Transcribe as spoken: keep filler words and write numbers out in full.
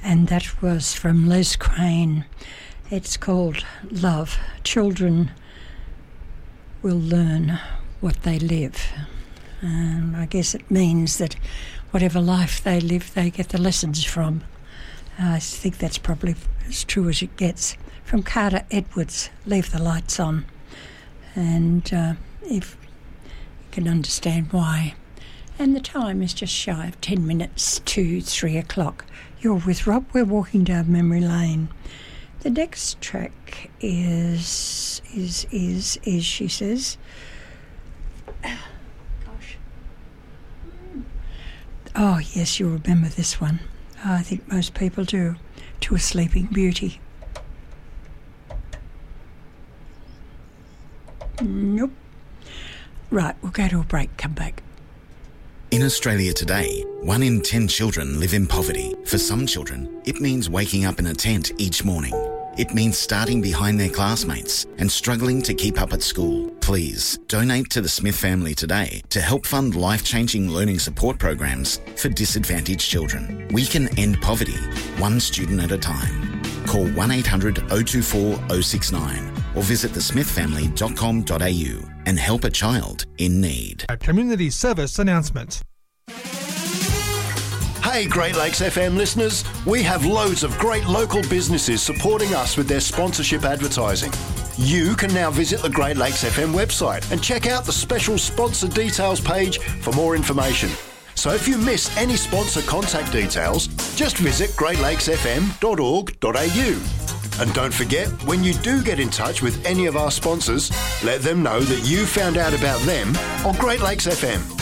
And that was from Les Crane. It's called Love. Children will learn what they live. And I guess it means that whatever life they live, they get the lessons from. I think that's probably as true as it gets. From Carter Edwards, Leave the Lights On. And uh, if you can understand why. And the time is just shy of ten minutes to three o'clock. You're with Rob. We're walking down memory lane. The next track is, is, is, is, she says. Gosh. Oh, yes, you'll remember this one. I think most people do. To a Sleeping Beauty. Nope. Right, we'll go to a break, come back. In Australia today, one in ten children live in poverty. For some children, it means waking up in a tent each morning. It means starting behind their classmates and struggling to keep up at school. Please donate to the Smith family today to help fund life-changing learning support programs for disadvantaged children. We can end poverty one student at a time. Call one eight hundred oh two four oh six nine or visit the smith family dot com dot a u and help a child in need. A community service announcement. Hey Great Lakes F M listeners, we have loads of great local businesses supporting us with their sponsorship advertising. You can now visit the Great Lakes F M website and check out the special sponsor details page for more information. So if you miss any sponsor contact details, just visit great lakes f m dot org dot a u. And don't forget, when you do get in touch with any of our sponsors, let them know that you found out about them on Great Lakes F M.